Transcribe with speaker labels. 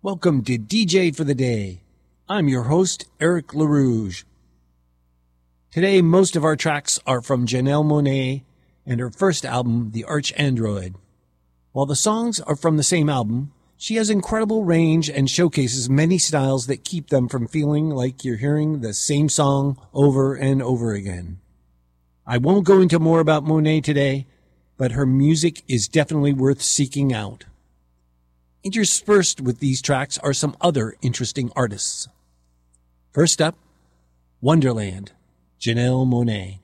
Speaker 1: Welcome to DJ for the Day. I'm your host, Eric LaRouge. Today, most of our tracks are from Janelle Monáe and her first album, The Archandroid. While the songs are from the same album, she has incredible range and showcases many styles that keep them from feeling like you're hearing the same song over and over again. I won't go into more about Monáe today, but her music is definitely worth seeking out. Interspersed with these tracks are some other interesting artists. First up, Wonderland, Janelle Monáe.